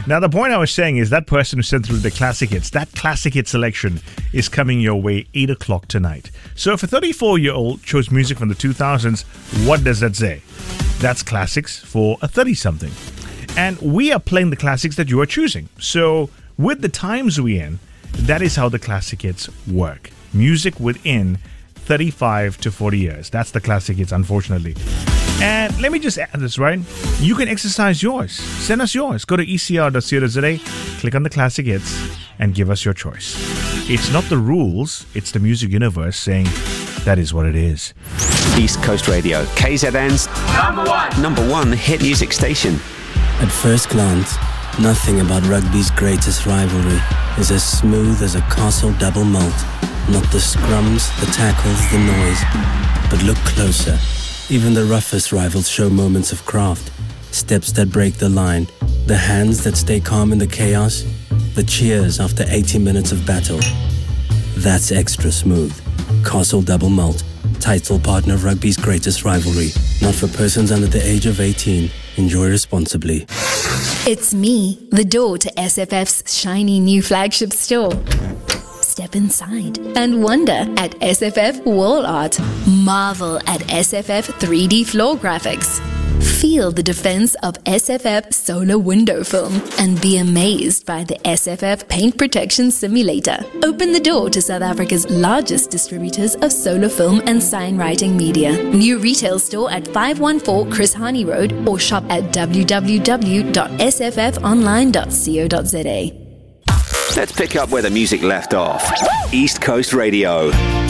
Now, the point I was saying is that person who sent through the classic hits, that classic hit selection is coming your way 8 o'clock tonight. So if a 34-year-old chose music from the 2000s, what does that say? That's classics for a 30-something. And we are playing the classics that you are choosing. So with the times we're in, that is how the classic hits work. Music within 35 to 40 years. That's the classic hits, unfortunately. And let me just add this, right? You can exercise yours. Send us yours. Go to ecr.co.za, click on the classic hits, and give us your choice. It's not the rules, it's the music universe saying that is what it is. East Coast Radio, KZN's number one hit music station. At first glance, nothing about rugby's greatest rivalry is as smooth as a Castle double malt. Not the scrums, the tackles, the noise. But look closer. Even the roughest rivals show moments of craft. Steps that break the line. The hands that stay calm in the chaos. The cheers after 80 minutes of battle. That's extra smooth. Castle Double Malt. Title partner of rugby's greatest rivalry. Not for persons under the age of 18. Enjoy responsibly. It's me, the door to SFF's shiny new flagship store. Step inside and wonder at SFF wall art. Marvel at SFF 3D floor graphics. Feel the defense of SFF solar window film and be amazed by the SFF paint protection simulator. Open the door to South Africa's largest distributors of solar film and sign writing media. New retail store at 514 Chris Hani Road or shop at www.sffonline.co.za. Let's pick up where the music left off. East Coast Radio.